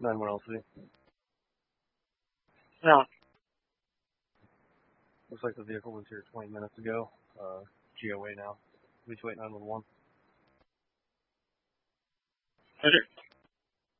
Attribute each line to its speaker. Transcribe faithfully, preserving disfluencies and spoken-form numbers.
Speaker 1: nine one L C.
Speaker 2: Yeah.
Speaker 1: Looks like the vehicle was here twenty minutes ago. Uh, G O A now. Please wait nine one one.
Speaker 2: Okay.